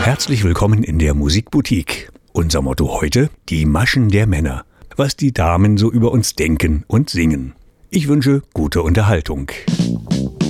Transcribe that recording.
Herzlich willkommen in der Musikboutique. Unser Motto heute: die Maschen der Männer. Was die Damen so über uns denken und singen. Ich wünsche gute Unterhaltung.